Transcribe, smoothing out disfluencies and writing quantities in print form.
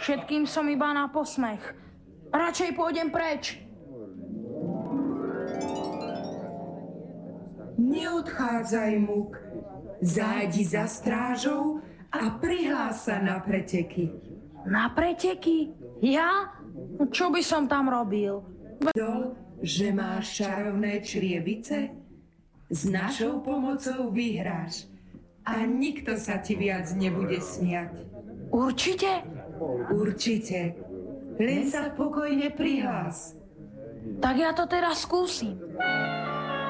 Všetkým som iba na posmech. Radšej pôjdem preč. Neodchádzaj, Muk. Zájdi za strážou a prihlás sa na preteky. Na preteky? Ja? Čo by som tam robil? To, že máš čarovné črievice? S našou pomocou vyhráš a nikto sa ti viac nebude smiať. Určite? Určite. Len sa pokojne prihlás. Tak ja to teraz skúsim.